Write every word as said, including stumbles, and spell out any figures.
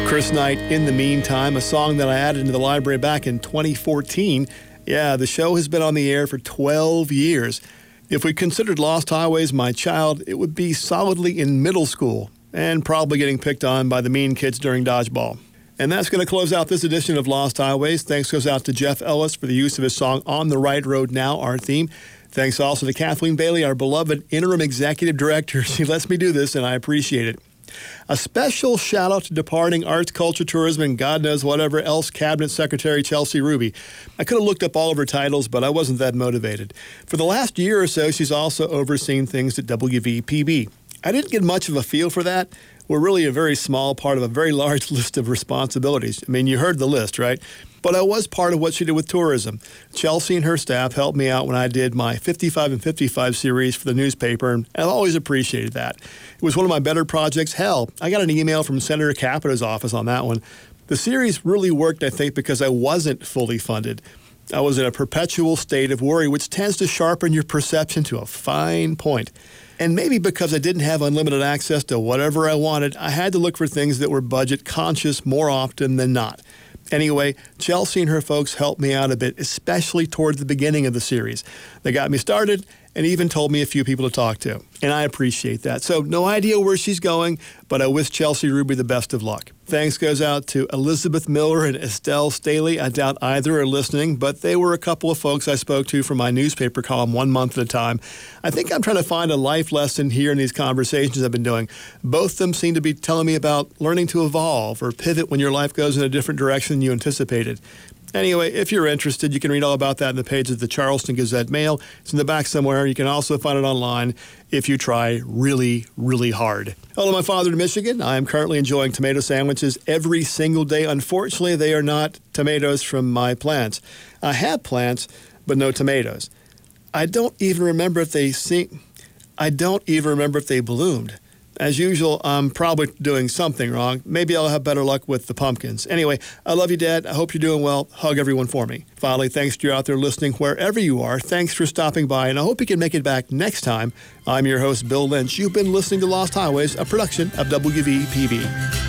Chris Knight, In the Meantime, a song that I added into the library back in twenty fourteen. Yeah, the show has been on the air for twelve years. If we considered Lost Highways my child, it would be solidly in middle school and probably getting picked on by the mean kids during dodgeball. And that's going to close out this edition of Lost Highways. Thanks goes out to Jeff Ellis for the use of his song On the Right Road Now, our theme. Thanks also to Kathleen Bailey, our beloved interim executive director. She lets me do this, and I appreciate it. A special shout out to departing Arts, Culture, Tourism, and God knows whatever else Cabinet Secretary Chelsea Ruby. I could have looked up all of her titles, but I wasn't that motivated. For the last year or so, she's also overseen things at W V P B. I didn't get much of a feel for that. We're really a very small part of a very large list of responsibilities. I mean, you heard the list, right? But I was part of what she did with tourism. Chelsea and her staff helped me out when I did my fifty-five and fifty-five series for the newspaper, and I've always appreciated that. It was one of my better projects. Hell, I got an email from Senator Capito's office on that one. The series really worked, I think, because I wasn't fully funded. I was in a perpetual state of worry, which tends to sharpen your perception to a fine point. And maybe because I didn't have unlimited access to whatever I wanted, I had to look for things that were budget conscious more often than not. Anyway, Chelsea and her folks helped me out a bit, especially towards the beginning of the series. They got me started and even told me a few people to talk to. And I appreciate that. So no idea where she's going, but I wish Chelsea Ruby the best of luck. Thanks goes out to Elizabeth Miller and Estelle Staley. I doubt either are listening, but they were a couple of folks I spoke to from my newspaper column one month at a time. I think I'm trying to find a life lesson here in these conversations I've been doing. Both of them seem to be telling me about learning to evolve or pivot when your life goes in a different direction than you anticipated. Anyway, if you're interested, you can read all about that in the page of the Charleston Gazette Mail. It's in the back somewhere. You can also find it online if you try really, really hard. Hello, my father in Michigan. I am currently enjoying tomato sandwiches every single day. Unfortunately, they are not tomatoes from my plants. I have plants, but no tomatoes. I don't even remember if they sing. I don't even remember if they bloomed. As usual, I'm probably doing something wrong. Maybe I'll have better luck with the pumpkins. Anyway, I love you, Dad. I hope you're doing well. Hug everyone for me. Finally, thanks to you out there listening wherever you are. Thanks for stopping by, and I hope you can make it back next time. I'm your host, Bill Lynch. You've been listening to Lost Highways, a production of W V P B.